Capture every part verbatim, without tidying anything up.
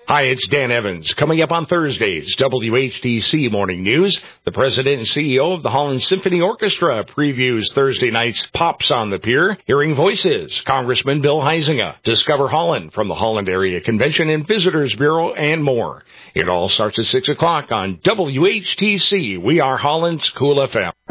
Hi, it's Dan Evans. Coming up on Thursday's W H T C Morning News, the president and C E O of the Holland Symphony Orchestra previews Thursday night's Pops on the Pier. Hearing Voices, Congressman Bill Huizenga. Discover Holland from the Holland Area Convention and Visitors Bureau, and more. It all starts at six o'clock on W H T C. We are Holland's Cool F M.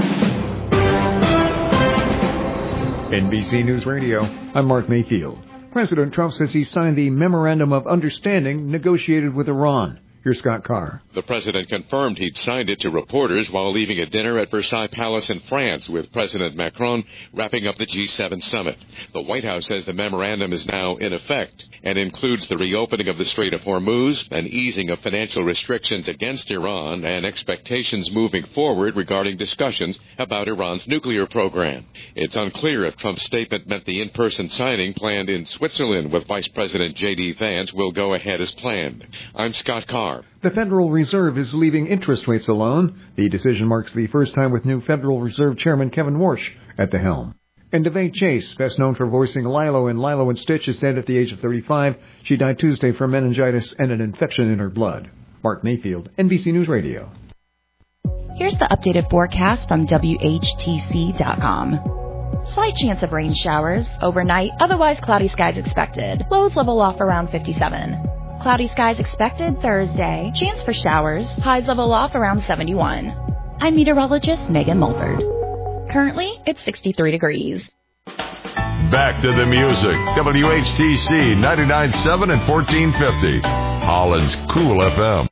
N B C News Radio, I'm Mark Mayfield. President Trump says he signed the Memorandum of Understanding negotiated with Iran. Here's Scott Carr. The president confirmed he'd signed it to reporters while leaving a dinner at Versailles Palace in France with President Macron wrapping up the G seven summit. The White House says the memorandum is now in effect and includes the reopening of the Strait of Hormuz, an easing of financial restrictions against Iran, and expectations moving forward regarding discussions about Iran's nuclear program. It's unclear if Trump's statement meant the in-person signing planned in Switzerland with Vice President J D Vance will go ahead as planned. I'm Scott Carr. The Federal Reserve is leaving interest rates alone. The decision marks the first time with new Federal Reserve Chairman Kevin Warsh at the helm. And Devay Chase, best known for voicing Lilo in Lilo and Stitch, is dead at the age of thirty-five. She died Tuesday from meningitis and an infection in her blood. Mark Mayfield, N B C News Radio. Here's the updated forecast from W H T C dot com. Slight chance of rain showers overnight, otherwise cloudy skies expected. Lows level off around fifty-seven. Cloudy skies expected Thursday. Chance for showers. Highs level off around seventy-one. I'm meteorologist Megan Mulford. Currently, it's sixty-three degrees. Back to the music. W H T C ninety-nine point seven and fourteen fifty. Holland's Cool F M.